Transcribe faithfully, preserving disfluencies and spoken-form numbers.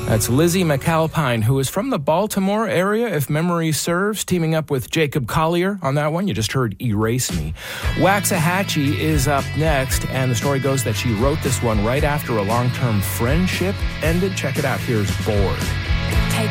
That's Lizzie McAlpine, who is from the Baltimore area, if memory serves, teaming up with Jacob Collier on that one. You just heard Erase Me. Waxahachie is up next, and the story goes that she wrote this one right after a long-term friendship ended. Check it out. Here's Bored.